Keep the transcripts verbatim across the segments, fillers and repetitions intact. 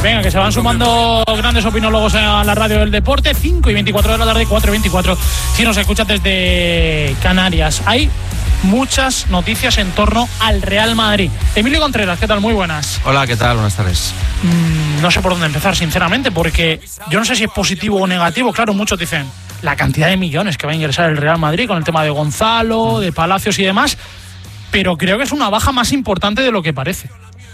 Venga, que se van sumando grandes opinólogos a la radio del deporte. cinco y veinticuatro de la tarde, cuatro y veinticuatro. Si nos escuchas desde Canarias. Hay muchas noticias en torno al Real Madrid. Emilio Contreras, ¿qué tal? Muy buenas. Hola, ¿qué tal? Buenas tardes. Mm, no sé por dónde empezar, sinceramente, porque yo no sé si es positivo o negativo. Claro, muchos dicen la cantidad de millones que va a ingresar el Real Madrid con el tema de Gonzalo, de Palacios y demás, pero creo que es una baja más importante de lo que parece.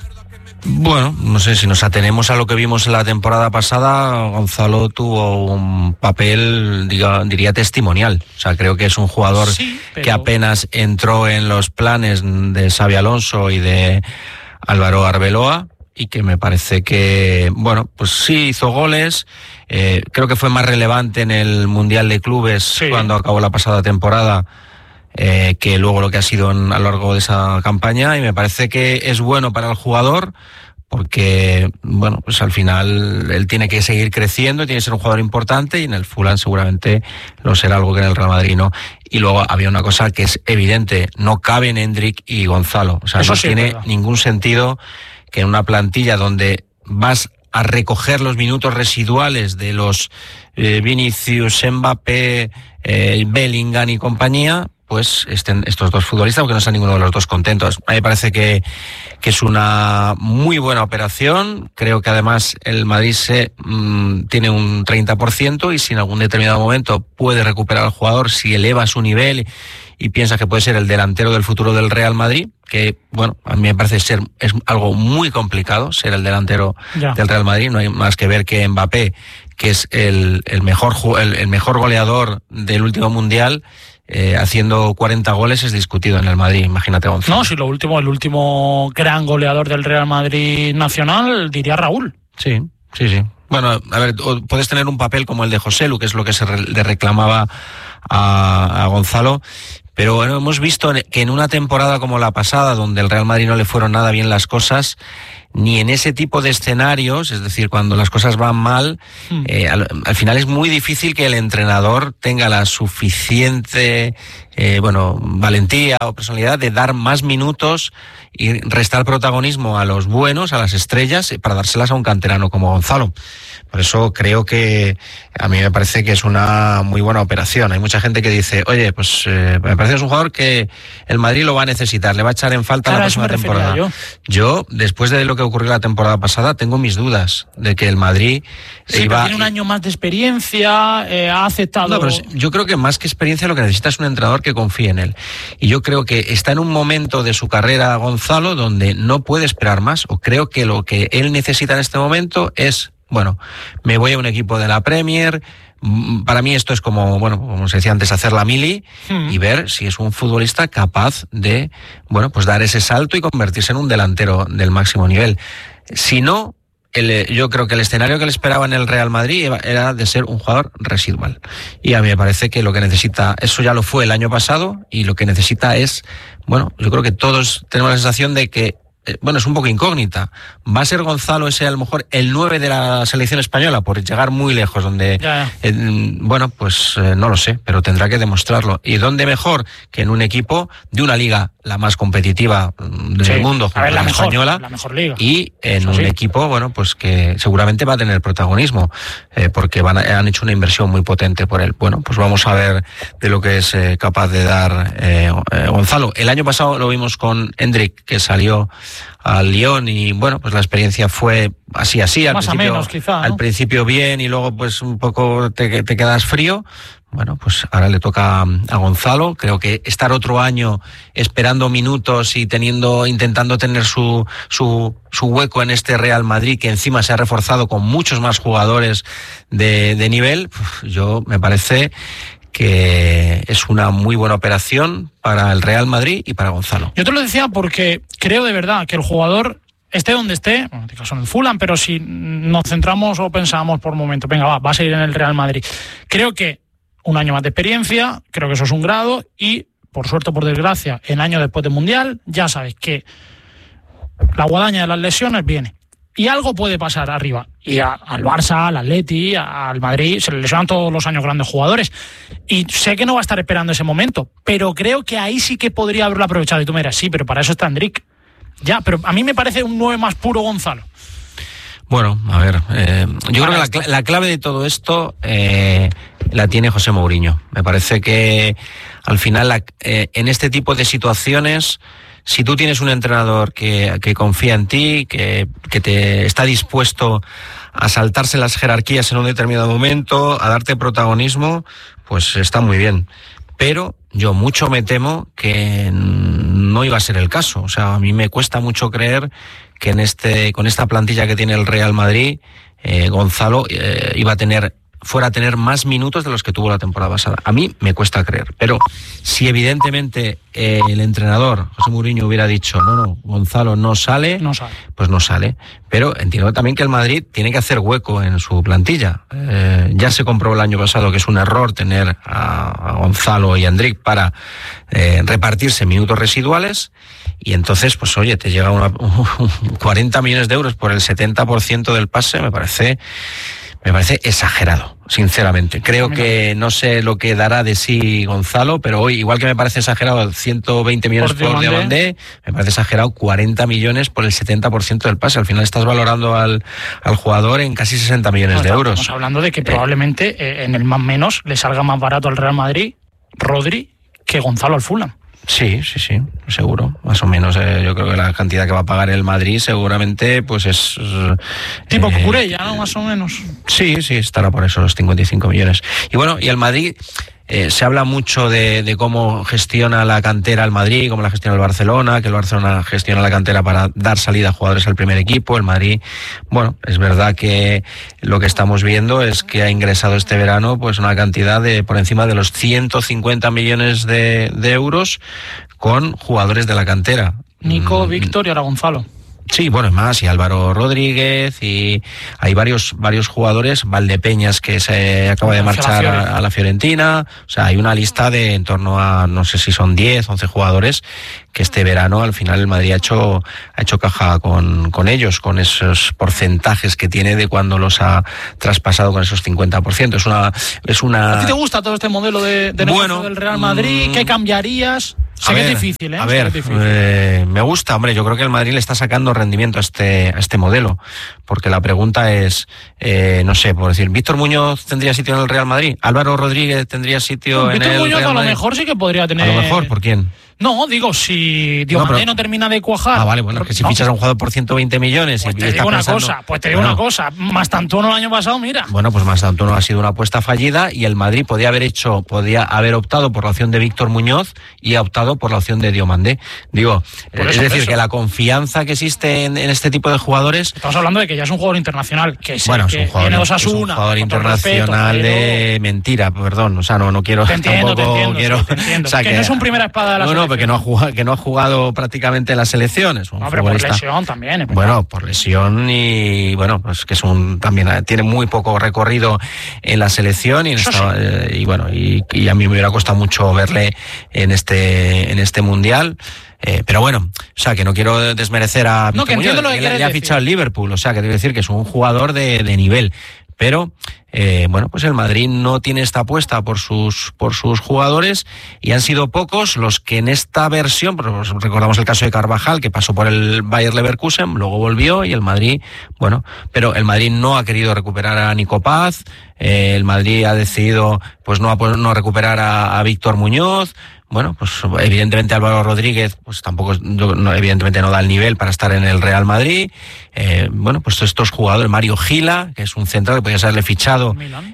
Bueno, no sé, si nos atenemos a lo que vimos en la temporada pasada, Gonzalo tuvo un papel, diga, diría, testimonial. O sea, creo que es un jugador sí, pero... que apenas entró en los planes de Xabi Alonso y de Álvaro Arbeloa, y que me parece que, bueno, pues sí hizo goles. Eh, creo que fue más relevante en el Mundial de Clubes sí. cuando acabó la pasada temporada, Eh, que luego lo que ha sido en, a lo largo de esa campaña, y me parece que es bueno para el jugador porque, bueno, pues al final él tiene que seguir creciendo y tiene que ser un jugador importante, y en el Fulham seguramente lo será, algo que en el Real Madrid no. Y luego había una cosa que es evidente: no caben Endrick y Gonzalo. O sea, Eso no sí, tiene verdad. ningún sentido que en una plantilla donde vas a recoger los minutos residuales de los eh, Vinicius, Mbappé, eh, Bellingham y compañía, pues estén estos dos futbolistas, aunque no sean ninguno de los dos contentos. A mí me parece que, que es una muy buena operación. Creo que además el Madrid se mmm, tiene un treinta por ciento, y si en algún determinado momento puede recuperar al jugador, si eleva su nivel y, y piensa que puede ser el delantero del futuro del Real Madrid, que, bueno, a mí me parece ser es algo muy complicado ser el delantero ya. del Real Madrid. No hay más que ver que Mbappé, que es el, el mejor el, el mejor goleador del último Mundial, Eh, haciendo cuarenta goles, es discutido en el Madrid. Imagínate, Gonzalo. No, si lo último, el último gran goleador del Real Madrid nacional, diría Raúl. Sí, sí, sí. Bueno, a ver, puedes tener un papel como el de Joselu, que es lo que se le reclamaba a, a Gonzalo, pero bueno, hemos visto que en una temporada como la pasada, donde el Real Madrid no le fueron nada bien las cosas, ni en ese tipo de escenarios, es decir, cuando las cosas van mal, hmm. eh, al, al final es muy difícil que el entrenador tenga la suficiente eh, bueno, valentía o personalidad de dar más minutos y restar protagonismo a los buenos, a las estrellas, para dárselas a un canterano como Gonzalo. Por eso creo que a mí me parece que es una muy buena operación. Hay mucha gente que dice, oye, pues eh, me parece que es un jugador que el Madrid lo va a necesitar, le va a echar en falta claro, la próxima temporada. Yo. yo, después de lo que ocurrió la temporada pasada, tengo mis dudas de que el Madrid sí, iba... tiene un año más de experiencia, eh, ha aceptado... No, pero yo creo que más que experiencia lo que necesita es un entrenador que confíe en él. Y yo creo que está en un momento de su carrera, Gonzalo, donde no puede esperar más, o creo que lo que él necesita en este momento es... Bueno, me voy a un equipo de la Premier. Para mí esto es como, bueno, como se decía antes, hacer la mili mm. y ver si es un futbolista capaz de, bueno, pues dar ese salto y convertirse en un delantero del máximo nivel. Si no, el, yo creo que el escenario que le esperaba en el Real Madrid era de ser un jugador residual. Y a mí me parece que lo que necesita, eso ya lo fue el año pasado, y lo que necesita es, bueno, yo creo que todos tenemos la sensación de que bueno, es un poco incógnita. ¿Va a ser Gonzalo ese a lo mejor el nueve de la selección española por llegar muy lejos? Donde ya. Eh, bueno, pues eh, no lo sé, pero tendrá que demostrarlo. ¿Y dónde mejor que en un equipo de una liga la más competitiva del sí. mundo, a ver, la, la mejor, española, la mejor liga. Y en Eso un sí. equipo, bueno, pues que seguramente va a tener protagonismo, eh, porque van a, han hecho una inversión muy potente por él. Bueno, pues vamos a ver de lo que es eh, capaz de dar eh, eh, Gonzalo. El año pasado lo vimos con Endrick, que salió al Lyon, y bueno, pues la experiencia fue así así al más principio, a menos, quizá, ¿no? al principio bien, y luego pues un poco te, te quedas frío. Bueno, pues ahora le toca a Gonzalo. Creo que estar otro año esperando minutos y teniendo, intentando tener su, su, su hueco en este Real Madrid, que encima se ha reforzado con muchos más jugadores de, de nivel, yo me parece que es una muy buena operación para el Real Madrid y para Gonzalo. Yo te lo decía porque creo de verdad que el jugador, esté donde esté, bueno, en este caso en el Fulham, pero si nos centramos o pensamos por un momento, venga, va, va a seguir en el Real Madrid. Creo que un año más de experiencia, creo que eso es un grado, y por suerte o por desgracia, el año después del Mundial, ya sabes que la guadaña de las lesiones viene. Y algo puede pasar arriba. Y a, al Barça, al Atleti, al Madrid, se le lesionan todos los años grandes jugadores. Y sé que no va a estar esperando ese momento, pero creo que ahí sí que podría haberlo aprovechado. Y tú me dirás, sí, pero para eso está Endrick. Ya, pero a mí me parece un nueve más puro Gonzalo. Bueno, a ver, eh, yo creo que la, la clave de todo esto eh, la tiene José Mourinho. Me parece que al final la, eh, en este tipo de situaciones, si tú tienes un entrenador que, que confía en ti, que, que te está dispuesto a saltarse las jerarquías en un determinado momento, a darte protagonismo, pues está muy bien. Pero yo mucho me temo que no iba a ser el caso. O sea, a mí me cuesta mucho creer que en este, con esta plantilla que tiene el Real Madrid, eh, Gonzalo eh, iba a tener, fuera a tener más minutos de los que tuvo la temporada pasada. A mí me cuesta creer. Pero si evidentemente eh, el entrenador, José Mourinho, hubiera dicho, no, no, Gonzalo no sale, no sale, pues no sale. Pero entiendo también que el Madrid tiene que hacer hueco en su plantilla. Eh, ya se comprobó el año pasado que es un error tener a, a Gonzalo y a Endrick para eh, repartirse minutos residuales. Y entonces, pues oye, te llega una, cuarenta millones de euros por el setenta por ciento del pase, me parece, me parece exagerado, sinceramente. Creo que no sé lo que dará de sí Gonzalo, pero hoy, igual que me parece exagerado ciento veinte millones por, por Diomandé, me parece exagerado cuarenta millones por el setenta por ciento del pase. Al final estás valorando al, al jugador en casi sesenta millones no, de euros. Estamos hablando de que probablemente eh, en el más menos le salga más barato al Real Madrid Rodri que Gonzalo al Fulham. Sí, sí, sí, seguro, más o menos. Eh, yo creo que la cantidad que va a pagar el Madrid seguramente pues es... Eh, tipo Cucurella, ¿no? Más o menos. Sí, sí, estará por eso los cincuenta y cinco millones. Y bueno, y el Madrid... Eh, se habla mucho de, de cómo gestiona la cantera el Madrid, cómo la gestiona el Barcelona, que el Barcelona gestiona la cantera para dar salida a jugadores al primer equipo. El Madrid, bueno, es verdad que lo que estamos viendo es que ha ingresado este verano pues una cantidad de por encima de los ciento cincuenta millones de, de euros con jugadores de la cantera. Nico, mm. Víctor y ahora Gonzalo. Sí, bueno, es más, y Álvaro Rodríguez, y hay varios varios jugadores, Valdepeñas que se acaba de marchar a, a la Fiorentina, o sea, hay una lista de en torno a, no sé si son diez, once jugadores que este verano al final el Madrid ha hecho ha hecho caja con, con ellos, con esos porcentajes que tiene de cuando los ha traspasado con esos cincuenta por ciento. Es una... Es una... ¿A ti te gusta todo este modelo de, de negocio bueno, del Real Madrid? ¿Qué cambiarías? Sé que es difícil, ¿eh? A ver, difícil. Eh, me gusta, hombre, yo creo que el Madrid le está sacando rendimiento a este, a este modelo, porque la pregunta es, eh, no sé, por decir, ¿Víctor Muñoz tendría sitio en el Real Madrid? ¿Álvaro Rodríguez tendría sitio no, en Víctor el Muñoz Real Madrid? A lo mejor sí que podría tener... A lo mejor, ¿por quién? No, digo, si Diomandé no, pero... no termina de cuajar... Ah, vale, bueno, es que si no. fichas a un jugador por ciento veinte millones... Pues y te digo una pensando... cosa, pues te digo bueno, una cosa, Mastantuono el año pasado, mira... Bueno, pues Mastantuono ha sido una apuesta fallida y el Madrid podía haber hecho, podía haber optado por la opción de Víctor Muñoz y ha optado por la opción de Diomandé. Digo, eso, es decir, que la confianza que existe en, en este tipo de jugadores... Estamos hablando de que ya es un jugador internacional, que es bueno, el que es un jugador, viene Osasuna... Es un jugador internacional respeto, de pero... mentira, perdón, o sea, no, no quiero... Te entiendo, tampoco te entiendo, quiero, sí, te entiendo. O sea, que, que no es un primera espada de la no, selección. No, porque no ha jugado, que no ha jugado prácticamente en las selecciones. No, pero por lesión también. Bueno, por lesión y bueno, pues que es un también tiene muy poco recorrido en la selección y, en esta, sí. eh, y bueno, y, y a mí me hubiera costado mucho verle en este en este mundial. Eh, pero bueno, o sea, que no quiero desmerecer a no, que Muñoz, entiendo lo que, que le, le ha fichado el Liverpool, o sea, que quiero decir que es un jugador de, de nivel. Pero, eh, bueno, pues el Madrid no tiene esta apuesta por sus por sus jugadores y han sido pocos los que en esta versión, pues recordamos el caso de Carvajal, que pasó por el Bayer Leverkusen, luego volvió y el Madrid, bueno, pero el Madrid no ha querido recuperar a Nico Paz, eh, el Madrid ha decidido pues no, no recuperar a, a Víctor Muñoz. Bueno, pues evidentemente Álvaro Rodríguez, pues tampoco, no, evidentemente no da el nivel para estar en el Real Madrid. Eh, bueno, pues estos jugadores, Mario Gila, que es un central que podía haberle fichado,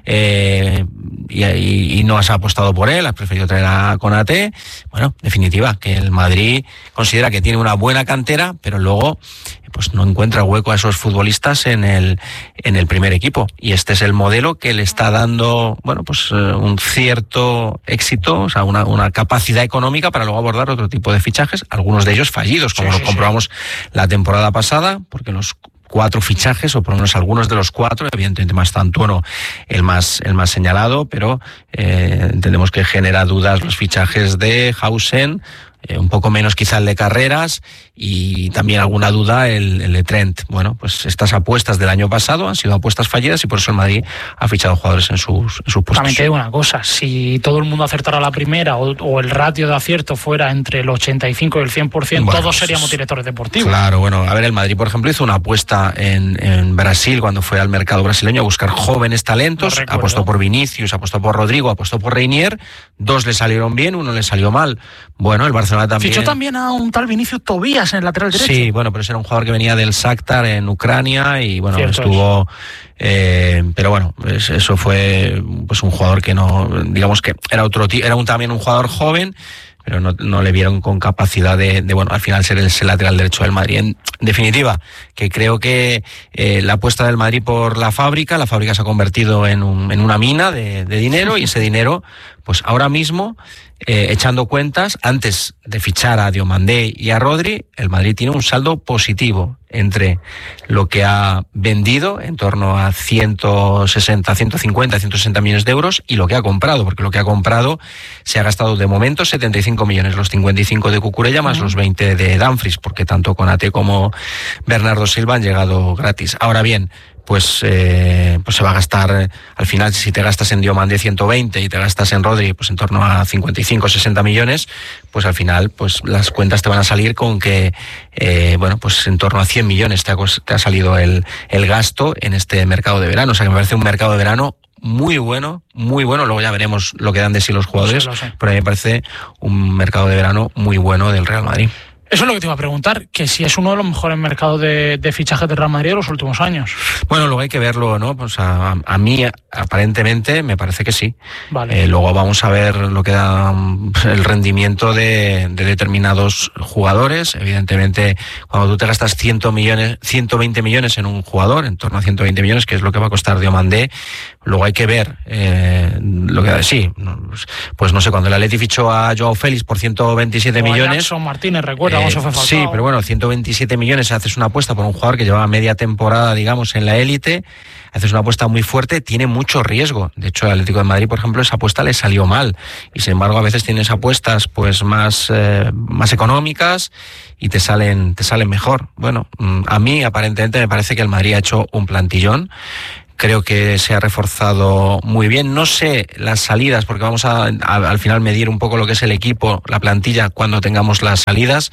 eh, y, y, y no has apostado por él, has preferido traer a Konaté. Bueno, definitiva, que el Madrid considera que tiene una buena cantera, pero luego pues no encuentra hueco a esos futbolistas en el en el primer equipo, y este es el modelo que le está dando, bueno, pues eh, un cierto éxito, o sea, una, una capacidad económica para luego abordar otro tipo de fichajes, algunos de ellos fallidos, como sí, sí, lo comprobamos sí. la temporada pasada, porque los cuatro fichajes, o por lo menos algunos de los cuatro, evidentemente Mastantuono el más el más señalado, pero eh, entendemos que genera dudas los fichajes de Hausen, eh, un poco menos quizá el de Carreras y también alguna duda el, el de Trent. Bueno, pues estas apuestas del año pasado han sido apuestas fallidas y por eso el Madrid ha fichado jugadores en sus, en sus puestos. También te digo una cosa, si todo el mundo acertara la primera o, o el ratio de acierto fuera entre el ochenta y cinco y el cien por ciento, bueno, todos seríamos directores deportivos. Claro, bueno, a ver, el Madrid, por ejemplo, hizo una apuesta en, en Brasil cuando fue al mercado brasileño a buscar jóvenes talentos, no apostó por Vinicius, apostó por Rodrigo, apostó por Reinier, dos le salieron bien, uno le salió mal. Bueno, el Barcelona también... Fichó también a un tal Vinicius Tobías en el lateral derecho. Sí, bueno, pero ese era un jugador que venía del Shakhtar en Ucrania y bueno, Cierto estuvo... Eh, pero bueno, pues eso fue pues un jugador que no, digamos que era otro tío, era un, también un jugador joven, pero no, no le vieron con capacidad de, de, bueno, al final ser el, el lateral derecho del Madrid. En definitiva, que creo que eh, la apuesta del Madrid por la fábrica, la fábrica se ha convertido en, un, en una mina de, de dinero y ese dinero, pues ahora mismo, eh, echando cuentas, antes de fichar a Diomandé y a Rodri, el Madrid tiene un saldo positivo entre lo que ha vendido, en torno a ciento sesenta, ciento cincuenta, ciento sesenta millones de euros, y lo que ha comprado, porque lo que ha comprado se ha gastado de momento setenta y cinco millones, los cincuenta y cinco de Cucurella más uh-huh. los veinte de Dumfries, porque tanto Konaté como Bernardo Silva han llegado gratis. Ahora bien, pues eh, pues se va a gastar, eh, al final si te gastas en Diomandé ciento veinte y te gastas en Rodri pues en torno a cincuenta y cinco, sesenta millones, pues al final pues las cuentas te van a salir con que eh, bueno, pues en torno a cien millones te ha, te ha salido el, el gasto en este mercado de verano. O sea que me parece un mercado de verano muy bueno, muy bueno. Luego ya veremos lo que dan de sí los jugadores, sí, pero a mí me parece un mercado de verano muy bueno del Real Madrid. Eso es lo que te iba a preguntar, que si es uno de los mejores mercados de, de fichajes del Real Madrid de los últimos años. Bueno, luego hay que verlo, ¿no? Pues a, a mí, aparentemente, me parece que sí. Vale. Eh, luego vamos a ver lo que da el rendimiento de, de determinados jugadores. Evidentemente, cuando tú te gastas cien millones, ciento veinte millones en un jugador, en torno a ciento veinte millones, que es lo que va a costar Diomandé, luego hay que ver eh, lo que da de sí. Pues no sé, cuando el Atleti fichó a Joao Félix por ciento veintisiete millones... Jackson Martínez, recuerda. Eh, sí, pero bueno, ciento veintisiete millones, haces una apuesta por un jugador que llevaba media temporada, digamos, en la élite, haces una apuesta muy fuerte, tiene mucho riesgo. De hecho, el Atlético de Madrid, por ejemplo, esa apuesta le salió mal. Y sin embargo, a veces tienes apuestas pues más, eh, más económicas y te salen, te salen mejor. Bueno, a mí aparentemente me parece que el Madrid ha hecho un plantillón. Creo que se ha reforzado muy bien. No sé las salidas, porque vamos a, a al final medir un poco lo que es el equipo, la plantilla, cuando tengamos las salidas.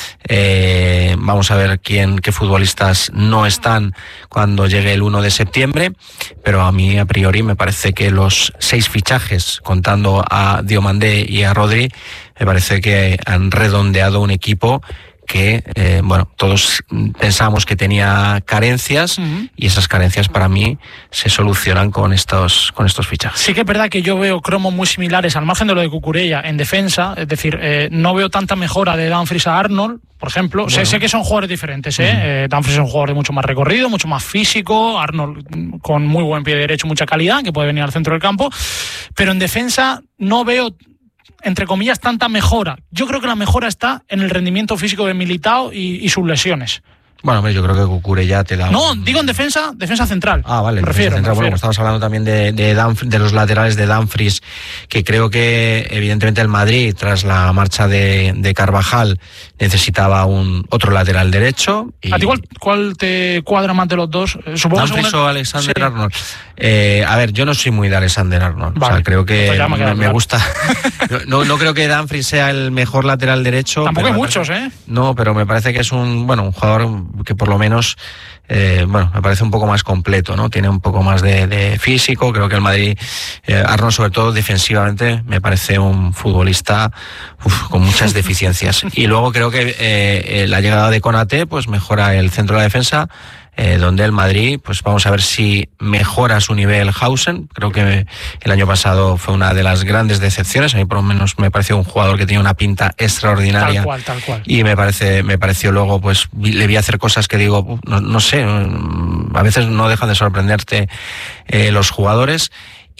Eh, vamos a ver quién, qué futbolistas no están cuando llegue el uno de septiembre. Pero a mí, a priori, me parece que los seis fichajes, contando a Diomandé y a Rodri, me parece que han redondeado un equipo que, eh, bueno, todos pensábamos que tenía carencias uh-huh. y esas carencias para mí se solucionan con estos con estos fichajes. Sí que es verdad que yo veo cromos muy similares, al margen de lo de Cucurella, en defensa, es decir, eh, no veo tanta mejora de Dumfries a Arnold, por ejemplo. Bueno. Sé, sé que son jugadores diferentes, ¿eh? Uh-huh. eh Dumfries es un jugador de mucho más recorrido, mucho más físico, Arnold con muy buen pie derecho, mucha calidad, que puede venir al centro del campo, pero en defensa no veo, entre comillas, tanta mejora. Yo creo que la mejora está en el rendimiento físico de Militao y, y sus lesiones. Bueno, yo creo que Cucurella te da... No, digo en defensa, defensa central. Ah, vale, me refiero, central. me Bueno, estabas hablando también de, de, Dumf- de los laterales de Dumfries, que creo que evidentemente el Madrid, tras la marcha de, de Carvajal, necesitaba un otro lateral derecho. Y... ¿A ti cuál, cuál te cuadra más de los dos? Supongo Dumfries según... o Alexander sí. Arnold. Eh, a ver, yo no soy muy de Alexander Arnold. Vale. O sea, creo que me, me, me gusta. no, no creo que Dumfries sea el mejor lateral derecho. Tampoco hay muchos, parece... ¿eh? No, pero me parece que es un, bueno, un jugador que por lo menos, eh, bueno, me parece un poco más completo, ¿no? Tiene un poco más de, de físico. Creo que el Madrid, eh, Arnold, sobre todo defensivamente, me parece un futbolista uf, con muchas deficiencias. Y luego creo que eh, la llegada de Konaté pues mejora el centro de la defensa. Eh, donde el Madrid, pues vamos a ver si mejora su nivel Hausen. Creo que el año pasado fue una de las grandes decepciones. A mí por lo menos me pareció un jugador que tenía una pinta extraordinaria. Tal cual, tal cual. Y me parece, me pareció luego, pues le vi hacer cosas que digo, no, no sé, a veces no dejan de sorprenderte eh, los jugadores.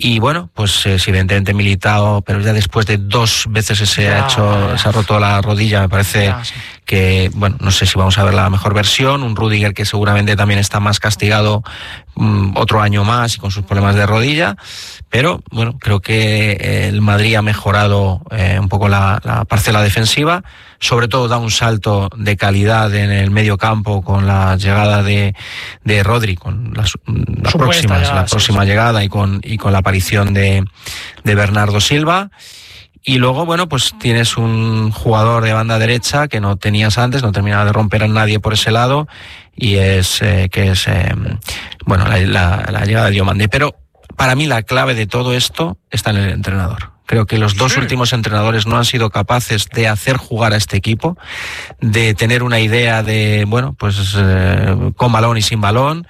Y bueno, pues eh, si evidentemente Militao, pero ya después de dos veces se ha hecho, se ha roto la rodilla, me parece ya, sí. que, bueno, no sé si vamos a ver la mejor versión. Un Rüdiger que seguramente también está más castigado um, otro año más y con sus problemas de rodilla. Pero bueno, creo que el Madrid ha mejorado eh, un poco la, la parcela defensiva. Sobre todo da un salto de calidad en el medio campo con la llegada de, de Rodri, con las, la próxima, llegada, la próxima sí, llegada y con, y con la aparición de, de Bernardo Silva. Y luego, bueno, pues tienes un jugador de banda derecha que no tenías antes, no terminaba de romper a nadie por ese lado, y es eh, que es eh, bueno la, la, la llegada de Diomandé. Pero para mí la clave de todo esto está en el entrenador. Creo que los dos sí. últimos entrenadores no han sido capaces de hacer jugar a este equipo, de tener una idea de, bueno, pues eh, con balón y sin balón.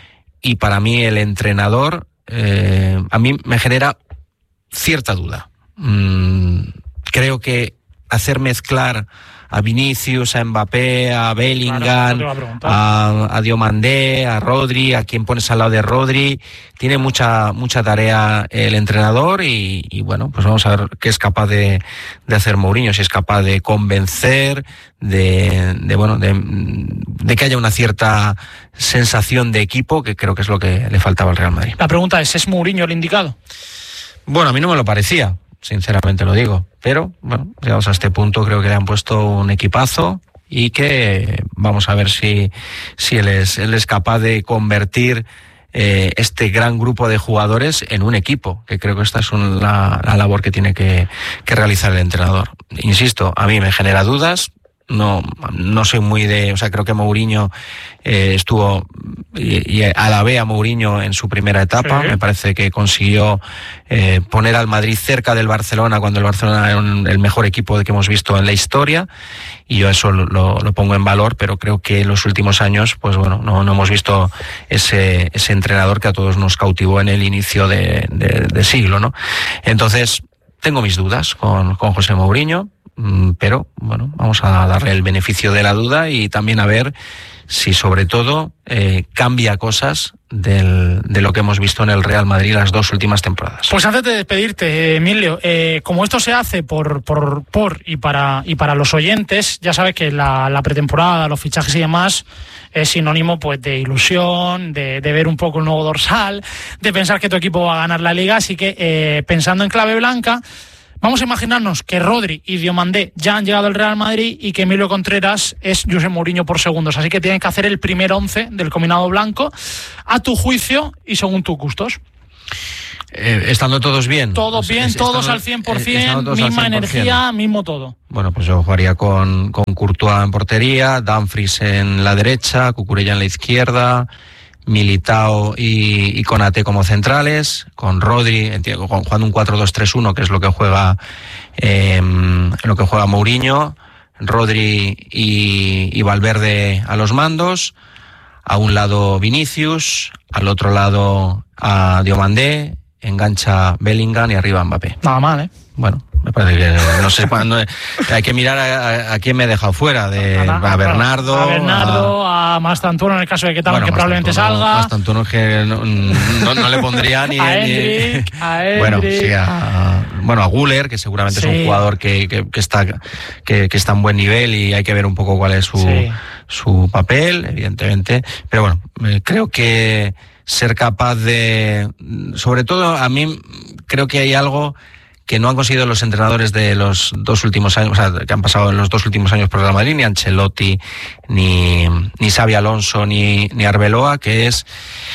Y para mí el entrenador, eh, a mí me genera cierta duda. Mm, creo que hacer mezclar a Vinicius, a Mbappé, a Bellingham, claro, a, a Diomandé, a Rodri, a quien pones al lado de Rodri, tiene mucha mucha tarea el entrenador y, y bueno, pues vamos a ver qué es capaz de, de hacer Mourinho, si es capaz de convencer, de, de bueno, de, de que haya una cierta sensación de equipo, que creo que es lo que le faltaba al Real Madrid. La pregunta es, ¿es Mourinho el indicado? Bueno, a mí no me lo parecía, sinceramente lo digo, pero bueno, llegamos a este punto, creo que le han puesto un equipazo y que vamos a ver si, si él es, él es capaz de convertir eh, este gran grupo de jugadores en un equipo, que creo que esta es una, la, la labor que tiene que, que realizar el entrenador. Insisto, a mí me genera dudas. No, no soy muy de, o sea, creo que Mourinho eh, estuvo y, y alabé a Mourinho en su primera etapa. Sí. Me parece que consiguió eh, poner al Madrid cerca del Barcelona cuando el Barcelona era un, el mejor equipo que hemos visto en la historia, y yo eso lo, lo pongo en valor, pero creo que en los últimos años, pues bueno, no, no hemos visto ese, ese entrenador que a todos nos cautivó en el inicio de, de, de siglo, ¿no? Entonces, tengo mis dudas con, con José Mourinho. Pero bueno, vamos a darle el beneficio de la duda y también a ver si sobre todo eh, cambia cosas del, de lo que hemos visto en el Real Madrid las dos últimas temporadas. Pues antes de despedirte, Emilio, eh, como esto se hace por por por y para y para los oyentes, ya sabes que la, la pretemporada, los fichajes y demás es sinónimo pues de ilusión, de, de ver un poco el nuevo dorsal, de pensar que tu equipo va a ganar la Liga, así que eh, pensando en clave blanca, vamos a imaginarnos que Rodri y Diomandé ya han llegado al Real Madrid y que Emilio Contreras es José Mourinho por segundos. Así que tienen que hacer el primer once del combinado blanco a tu juicio y según tus gustos. Eh, estando todos bien. Todos bien, es, todos estando, al cien por ciento, eh, misma energía, mismo todo. Bueno, pues yo jugaría con, con Courtois en portería, Dumfries en la derecha, Cucurella en la izquierda, Militao y, y Konaté como centrales, con Rodri, entiendo, jugando un cuatro dos tres uno, que es lo que juega eh, lo que juega Mourinho, Rodri y, y Valverde a los mandos, a un lado Vinicius, al otro lado a Diomandé, engancha Bellingham y arriba Mbappé. Nada mal, ¿eh? Bueno, me parece que no sé cuándo. Hay que mirar a, a, a quién me he dejado fuera, de a, a, a Bernardo. A Bernardo, a, a Mastantuono en el caso de que, tal, bueno, que probablemente salga. Mastantuono es que no, no, no le pondría ni. a Endrick, ni, a Endrick. Bueno, sí, a, bueno, a Güler, que seguramente sí. es un jugador que, que, que, está, que, que está en buen nivel y hay que ver un poco cuál es su, sí. su papel, evidentemente. Pero bueno, creo que ser capaz de. Sobre todo, a mí creo que hay algo que no han conseguido los entrenadores de los dos últimos años, o sea, que han pasado en los dos últimos años por Real Madrid, ni Ancelotti, ni, ni Xabi Alonso, ni, ni Arbeloa, que es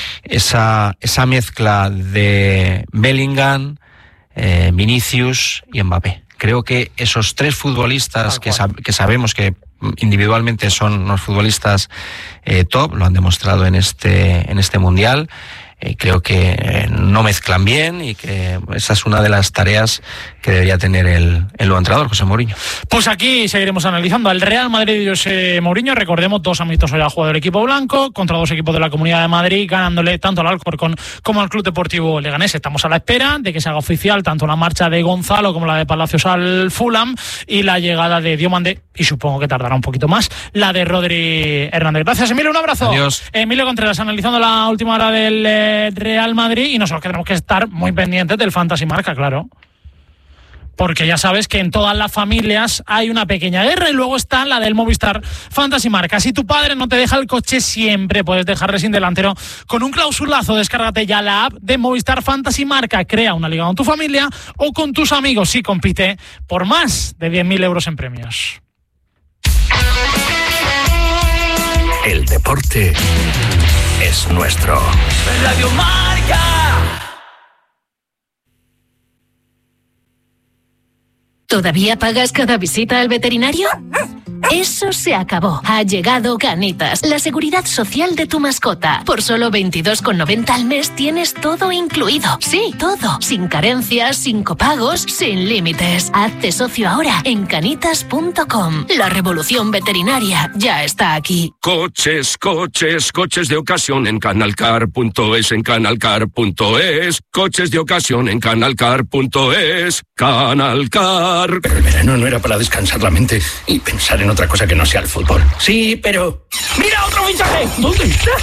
esa, esa mezcla de Bellingham, eh, Vinicius y Mbappé. Creo que esos tres futbolistas que, sab- que sabemos que individualmente son unos futbolistas eh, top, lo han demostrado en este, en este Mundial. Eh, creo que eh, no mezclan bien y que esa es una de las tareas que debería tener el, el nuevo entrenador, José Mourinho. Pues aquí seguiremos analizando al Real Madrid y José Mourinho. Recordemos, dos amistosos ya ha jugado el equipo blanco contra dos equipos de la Comunidad de Madrid, ganándole tanto al Alcorcón como al Club Deportivo Leganés. Estamos a la espera de que se haga oficial tanto la marcha de Gonzalo como la de Palacios al Fulham y la llegada de Diomandé, y supongo que tardará un poquito más, la de Rodri Hernández. Gracias, Emilio, un abrazo. Adiós. Emilio Contreras analizando la última hora del el Real Madrid y nosotros tenemos que estar muy pendientes del Fantasy Marca, claro. Porque ya sabes que en todas las familias hay una pequeña guerra y luego está la del Movistar Fantasy Marca. Si tu padre no te deja el coche, siempre puedes dejarle sin delantero con un clausulazo. Descárgate ya la app de Movistar Fantasy Marca. Crea una liga con tu familia o con tus amigos y compite por más de diez mil euros en premios. El deporte es nuestro. Radio Marca. ¿Todavía pagas cada visita al veterinario? Eso se acabó. Ha llegado Canitas, la seguridad social de tu mascota. Por solo veintidós con noventa al mes tienes todo incluido. Sí, todo. Sin carencias, sin copagos, sin límites. Hazte socio ahora en canitas punto com. La revolución veterinaria ya está aquí. Coches, coches, coches de ocasión en canalcar punto es, en canalcar punto es. Coches de ocasión en canalcar punto es. Canalcar. Pero el verano no era para descansar la mente y pensar en otra cosa que no sea el fútbol. Sí, pero... ¡Mira otro fichaje! ¿Dónde está?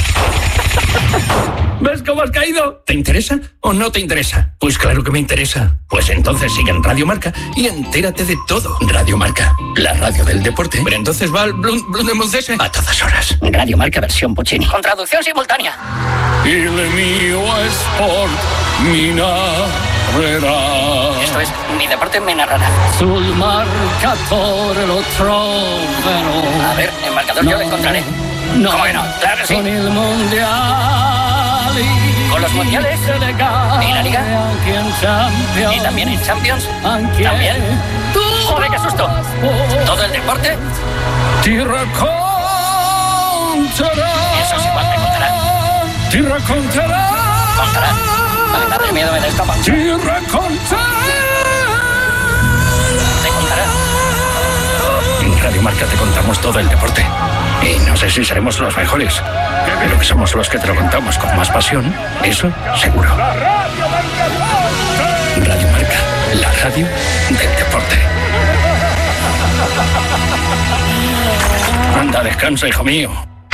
¿Ves cómo has caído? ¿Te interesa o no te interesa? Pues claro que me interesa. Pues entonces sigue en Radio Marca y entérate de todo. Radio Marca, la radio del deporte. Pero entonces va al Blundemonsese a todas horas. Radio Marca versión Puccini. Con traducción simultánea. Il mio sport mi narrerà. Esto es Mi Deporte me narrará. Sul marcatore lo troverò. A ver, el marcador no, yo lo encontraré. No, ¿cómo que no? Claro que sí. Con el mundial. Con los mundiales. ¿Y la Liga? ¿Y también en Champions? ¿También? ¡Joder, qué susto! ¿Todo el deporte? Ti racconterà. Eso es igual, me contará. Ti racconterà. Contará. Ay, madre mía, me destapa. Ti racconterà. ¿Te contará? En Radio Marca te contamos todo el deporte. Y no sé si seremos los mejores, pero que somos los que te lo contamos con más pasión, eso seguro. Radio Marca, la radio del deporte. Anda, descansa, hijo mío.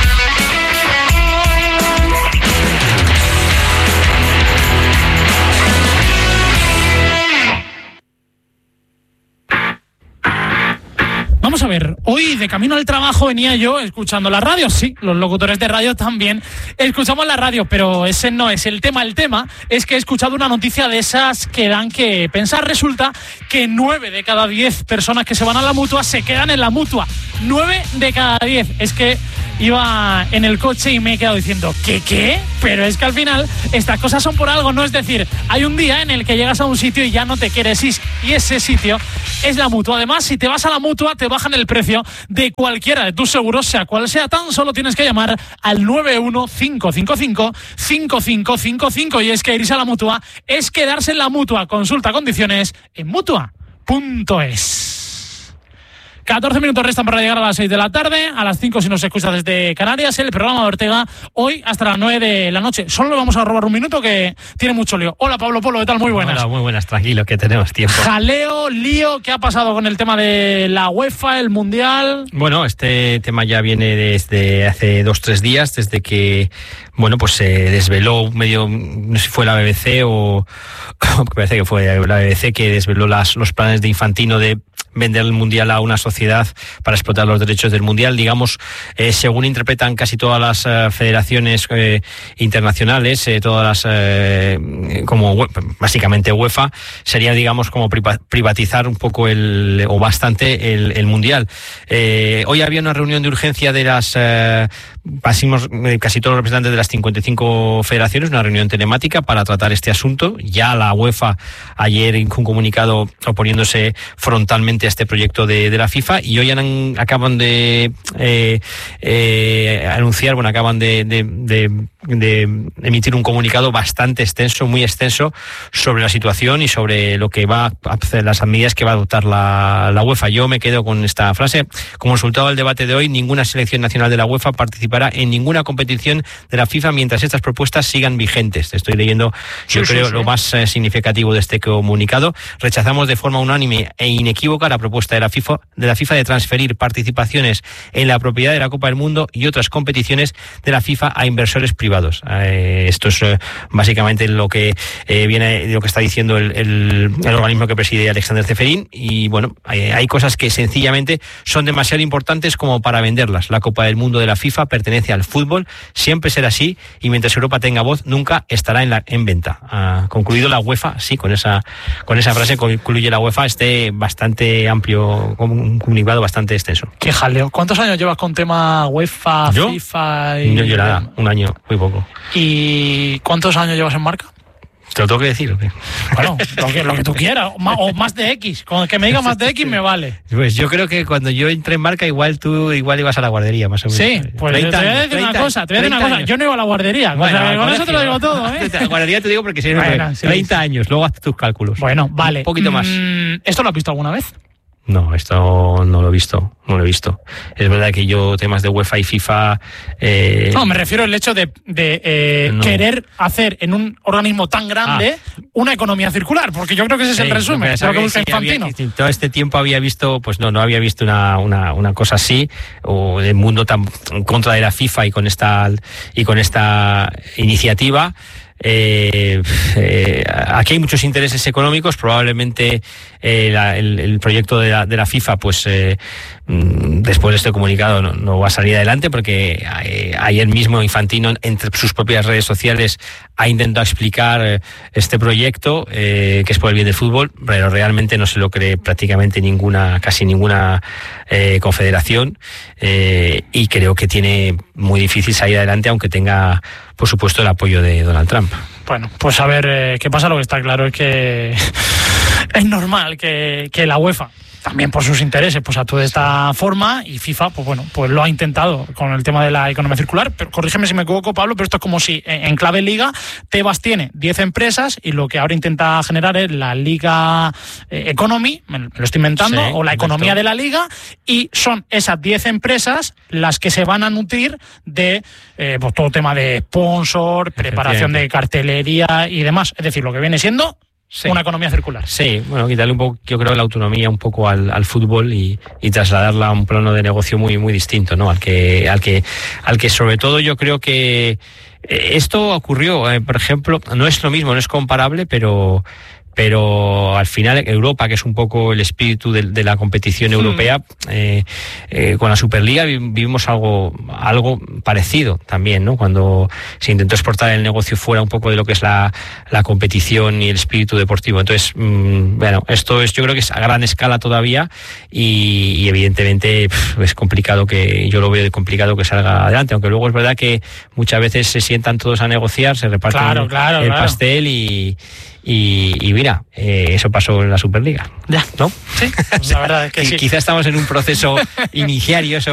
Vamos a ver, hoy de camino al trabajo venía yo escuchando la radio. Sí, los locutores de radio también escuchamos la radio, pero ese no es el tema. El tema es que he escuchado una noticia de esas que dan que pensar. Resulta que nueve de cada diez personas que se van a la Mutua se quedan en la Mutua. Nueve de cada diez. Es que iba en el coche y me he quedado diciendo, ¿qué, qué? Pero es que al final estas cosas son por algo, ¿no? Es decir, hay un día en el que llegas a un sitio y ya no te quieres ir, y ese sitio es la Mutua. Además, si te vas a la Mutua, te bajan el precio de cualquiera de tus seguros, sea cual sea. Tan solo tienes que llamar al nueve uno cinco cinco cinco cinco cinco cinco cinco. Y es que irse a la Mutua es quedarse en la Mutua. Consulta condiciones en mutua punto es. catorce minutos restan para llegar a las seis de la tarde, a las cinco si nos escucha desde Canarias, el programa de Ortega, hoy hasta las nueve de la noche. Solo le vamos a robar un minuto que tiene mucho lío. Hola Pablo Polo, ¿qué tal? Muy buenas. Hola, muy buenas, tranquilo, que tenemos tiempo. Jaleo, lío, ¿qué ha pasado con el tema de la UEFA, el Mundial? Bueno, este tema ya viene desde hace dos, tres días, desde que, bueno, pues se desveló un medio, no sé si fue la B B C o parece que fue la B B C que desveló las, los planes de Infantino de vender el Mundial a una sociedad para explotar los derechos del Mundial. Digamos, eh, según interpretan casi todas las eh, federaciones eh, internacionales, eh, todas las, eh, como básicamente UEFA, sería, digamos, como privatizar un poco el, o bastante el, el Mundial. Eh, hoy había una reunión de urgencia de las, eh, pasimos, eh, casi todos los representantes de las cincuenta y cinco federaciones, una reunión telemática para tratar este asunto. Ya la UEFA ayer en un comunicado oponiéndose frontalmente a este proyecto de, de la FIFA, y hoy han, acaban de eh, eh, anunciar, bueno, acaban de, de, de, de emitir un comunicado bastante extenso, muy extenso, sobre la situación y sobre lo que va a hacer, las medidas que va a adoptar la, la UEFA. Yo me quedo con esta frase: como resultado del debate de hoy, ninguna selección nacional de la UEFA participará en ninguna competición de la FIFA mientras estas propuestas sigan vigentes. Estoy leyendo, sí, yo sí, creo, sí. lo más eh, significativo de este comunicado. Rechazamos de forma unánime e inequívoca la propuesta de la FIFA, de la FIFA de transferir participaciones en la propiedad de la Copa del Mundo y otras competiciones de la FIFA a inversores privados. Eh, esto es eh, básicamente lo que eh, viene, lo que está diciendo el, el, el organismo que preside Alexander Ceferin, y bueno, hay, hay cosas que sencillamente son demasiado importantes como para venderlas. La Copa del Mundo de la FIFA pertenece al fútbol, siempre será así, y mientras Europa tenga voz, nunca estará en, la, en venta. Ha concluido la UEFA, sí, con esa, con esa frase concluye la UEFA, este bastante amplio, un comunicado bastante extenso. Qué jaleo. ¿Cuántos años llevas con tema UEFA, ¿Yo? FIFA? Y... No, yo nada, un año, muy poco. ¿Y cuántos años llevas en Marca? ¿Te lo tengo que decir o qué? Bueno, lo que, lo que tú quieras, o más, o más de X. Con que me diga más de X me vale. Pues yo creo que cuando yo entré en Marca, igual tú igual ibas a la guardería, más o menos. Sí, pues treinta te voy a decir una cosa, te voy a decir una cosa. Yo no iba a la guardería, bueno, o sea, con eso te lo digo todo, ¿eh? La guardería te digo porque si eres bueno, sí, treinta sí. años, luego haz tus cálculos. Bueno, vale. Un poquito más. Mm, ¿Esto lo has visto alguna vez? No, esto no lo he visto, no lo he visto. Es verdad que yo temas de UEFA y FIFA... Eh... No, me refiero al hecho de, de eh, no. querer hacer en un organismo tan grande ah. una economía circular, porque yo creo que ese es sí, el resumen, es lo que busca sí, Infantino. Había, todo este tiempo había visto, pues no, no había visto una, una, una cosa así, o el mundo tan en contra de la FIFA y con esta, y con esta iniciativa. Eh, eh, aquí hay muchos intereses económicos, probablemente eh, la, el, el proyecto de la, de la FIFA pues eh, después de este comunicado no, no va a salir adelante, porque eh, ayer mismo Infantino entre sus propias redes sociales ha intentado explicar eh, este proyecto eh, que es por el bien del fútbol, pero realmente no se lo cree prácticamente ninguna, casi ninguna eh, confederación, eh, y creo que tiene muy difícil salir adelante, aunque tenga por supuesto el apoyo de Donald Trump. Bueno, pues a ver eh, qué pasa. Lo que está claro es que es normal que, que la UEFA, también por sus intereses, pues actúe de esta forma, y FIFA, pues bueno, pues lo ha intentado con el tema de la economía circular. Pero corrígeme si me equivoco, Pablo, pero esto es como si en clave liga Tebas tiene diez empresas y lo que ahora intenta generar es la Liga eh, Economy, me lo estoy inventando, sí, o la economía de la liga, y son esas diez empresas las que se van a nutrir de eh, pues todo tema de sponsor, preparación de cartelería y demás. Es decir, lo que viene siendo sí. una economía circular. Sí, bueno, quitarle un poco, yo creo, la autonomía un poco al, al fútbol y, y trasladarla a un plano de negocio muy, muy distinto, ¿no? Al que, al que, al que sobre todo yo creo que esto ocurrió, eh, por ejemplo, no es lo mismo, no es comparable, pero pero al final Europa, que es un poco el espíritu de, de la competición europea, eh, eh, con la Superliga vivimos algo algo parecido también, ¿no? Cuando se intentó exportar el negocio fuera un poco de lo que es la, la competición y el espíritu deportivo. Entonces, mmm, bueno, esto es, yo creo que es a gran escala todavía, y, y evidentemente pff, es complicado, que yo lo veo complicado que salga adelante, aunque luego es verdad que muchas veces se sientan todos a negociar, se reparten claro, claro, el claro. pastel y Y, y mira, eh, eso pasó en la Superliga. Ya, ¿no? Sí, pues la verdad es que sí. Quizá estamos en un proceso iniciario, eso